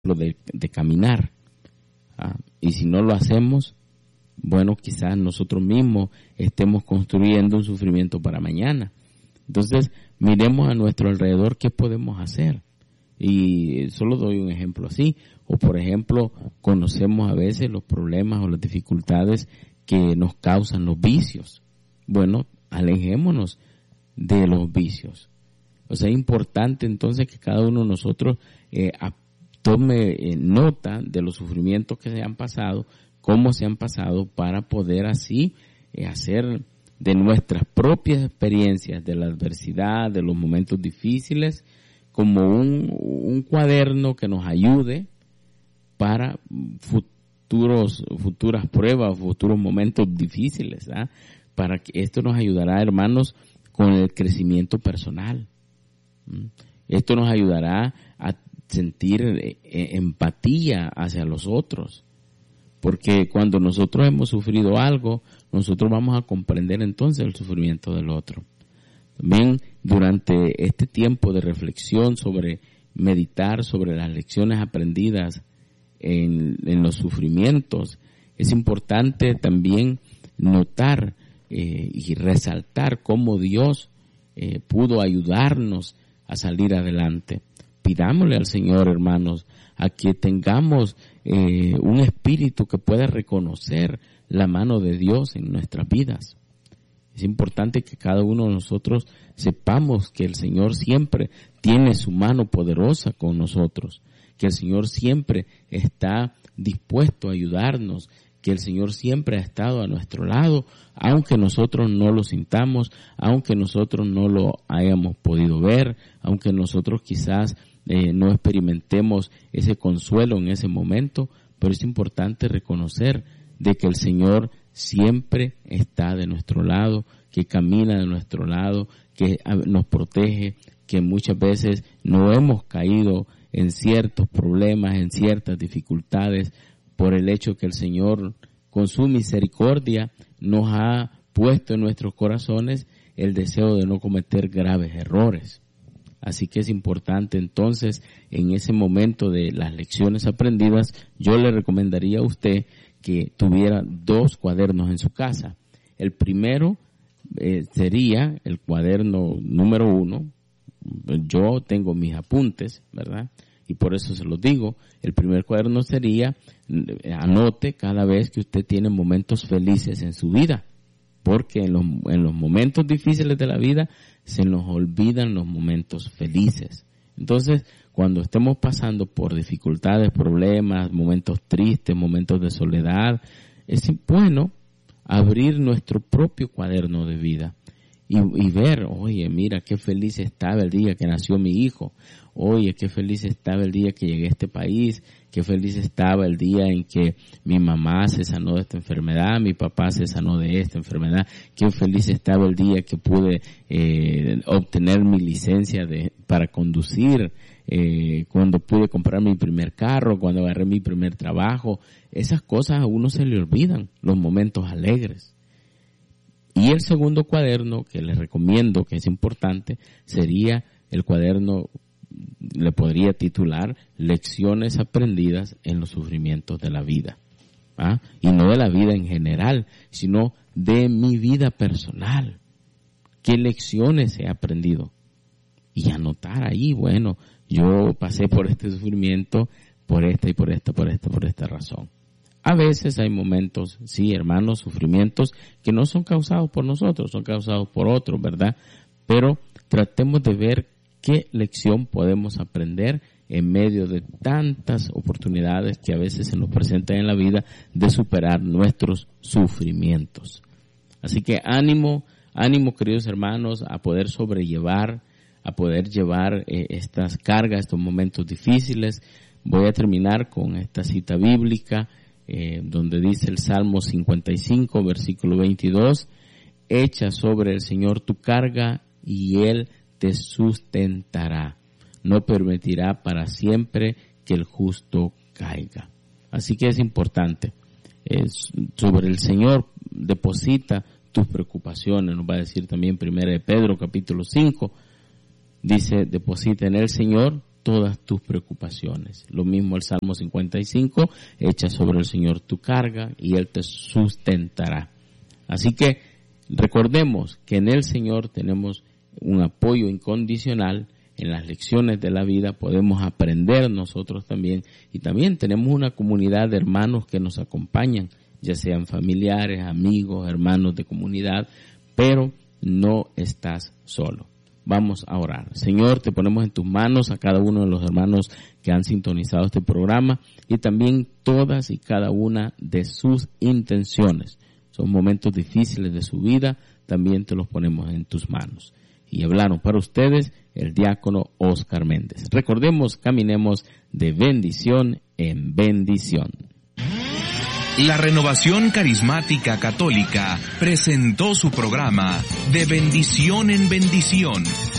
de caminar. Y si no lo hacemos, bueno, quizás nosotros mismos estemos construyendo un sufrimiento para mañana. Entonces, miremos a nuestro alrededor qué podemos hacer. Y solo doy un ejemplo así. O, por ejemplo, conocemos a veces los problemas o las dificultades que nos causan los vicios. Bueno, alejémonos de los vicios. O sea, es importante entonces que cada uno de nosotros tome nota de los sufrimientos que se han pasado, cómo se han pasado, para poder así hacer de nuestras propias experiencias, de la adversidad, de los momentos difíciles, como un cuaderno que nos ayude para futuras pruebas, futuros momentos difíciles, para que esto nos ayudará, hermanos, con el crecimiento personal. Esto nos ayudará a sentir empatía hacia los otros, porque cuando nosotros hemos sufrido algo, nosotros vamos a comprender entonces el sufrimiento del otro. También durante este tiempo de reflexión sobre meditar sobre las lecciones aprendidas en los sufrimientos, es importante también notar y resaltar cómo Dios pudo ayudarnos a salir adelante. Pidámosle al Señor, hermanos, a que tengamos un espíritu que pueda reconocer la mano de Dios en nuestras vidas. Es importante que cada uno de nosotros sepamos que el Señor siempre tiene su mano poderosa con nosotros, que el Señor siempre está dispuesto a ayudarnos, que el Señor siempre ha estado a nuestro lado, aunque nosotros no lo sintamos, aunque nosotros no lo hayamos podido ver, aunque nosotros quizás no experimentemos ese consuelo en ese momento, pero es importante reconocer de que el Señor siempre está de nuestro lado, que camina de nuestro lado, que nos protege, que muchas veces no hemos caído en ciertos problemas, en ciertas dificultades, por el hecho que el Señor, con su misericordia, nos ha puesto en nuestros corazones el deseo de no cometer graves errores. Así que es importante entonces, en ese momento de las lecciones aprendidas, yo le recomendaría a usted que tuviera 2 cuadernos en su casa. El primero sería el cuaderno número 1. Yo tengo mis apuntes, ¿verdad? Y por eso se los digo. El primer cuaderno sería, anote cada vez que usted tiene momentos felices en su vida. Porque en los momentos difíciles de la vida se nos olvidan los momentos felices. Entonces, cuando estemos pasando por dificultades, problemas, momentos tristes, momentos de soledad, es bueno abrir nuestro propio cuaderno de vida y ver, oye, mira qué feliz estaba el día que nació mi hijo, oye, qué feliz estaba el día que llegué a este país, qué feliz estaba el día en que mi mamá se sanó de esta enfermedad, mi papá se sanó de esta enfermedad, qué feliz estaba el día que pude obtener mi licencia para conducir, cuando pude comprar mi primer carro, cuando agarré mi primer trabajo. Esas cosas a uno se le olvidan, los momentos alegres. Y el segundo cuaderno que les recomiendo, que es importante, sería el cuaderno, le podría titular Lecciones aprendidas en los sufrimientos de la vida. Y no de la vida en general, sino de mi vida personal. ¿Qué lecciones he aprendido? Y anotar ahí, bueno, yo pasé por este sufrimiento, por esta y por esta razón. A veces hay momentos, sí, hermanos, sufrimientos que no son causados por nosotros, son causados por otros, ¿verdad? Pero tratemos de ver qué lección podemos aprender en medio de tantas oportunidades que a veces se nos presentan en la vida de superar nuestros sufrimientos. Así que ánimo, queridos hermanos, a poder sobrellevar, a poder llevar estas cargas, estos momentos difíciles. Voy a terminar con esta cita bíblica, donde dice el Salmo 55, versículo 22, echa sobre el Señor tu carga y Él te sustentará. No permitirá para siempre que el justo caiga. Así que es importante. Sobre el Señor deposita tus preocupaciones. Nos va a decir también 1 de Pedro, capítulo 5. Dice, deposita en el Señor todas tus preocupaciones. Lo mismo el Salmo 55, echa sobre el Señor tu carga y Él te sustentará. Así que recordemos que en el Señor tenemos un apoyo incondicional. En las lecciones de la vida podemos aprender nosotros también, y también tenemos una comunidad de hermanos que nos acompañan, ya sean familiares, amigos, hermanos de comunidad, pero no estás solo. Vamos a orar. Señor, te ponemos en tus manos a cada uno de los hermanos que han sintonizado este programa y también todas y cada una de sus intenciones. Son momentos difíciles de su vida, también te los ponemos en tus manos. Y hablaron para ustedes el diácono Oscar Méndez. Recordemos, caminemos de bendición en bendición. La Renovación Carismática Católica presentó su programa De Bendición en Bendición